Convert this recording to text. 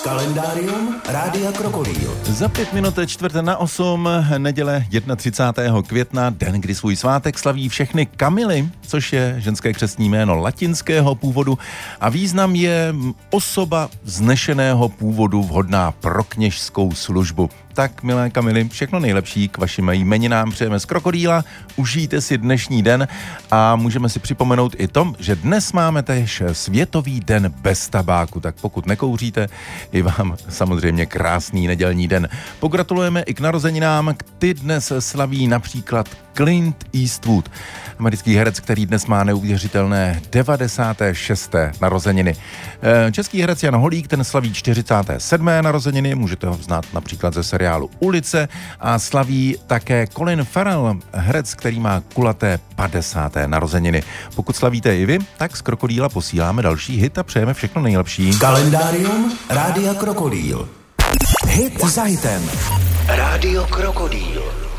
Kalendárium Rádia Krokodýl. Za 5 minut 7:45, neděle 31. května, den, kdy svůj svátek slaví všechny Kamily, což je ženské křestní jméno latinského původu a význam je osoba vznešeného původu vhodná pro kněžskou službu. Tak, milé Kamily, všechno nejlepší k vašim jmeninám přejeme z Krokodýla, užijte si dnešní den a můžeme si připomenout i to, že dnes máme též Světový den bez tabáku, tak pokud nekouříte, i vám samozřejmě krásný nedělní den. Pogratulujeme i k narozeninám, ty dnes slaví například Clint Eastwood, americký herec, který dnes má neuvěřitelné 96. narozeniny. Český herec Jan Holík, ten slaví 47. narozeniny, můžete ho znát například ze seriálu Ulice, a slaví také Colin Farrell, herec, který má kulaté 50. narozeniny. Pokud slavíte i vy, tak z Krokodýla posíláme další hit a přejeme všechno nejlepší. Kalendárium Rádia Krokodýl. Hit za hitem. Rádio Krokodýl.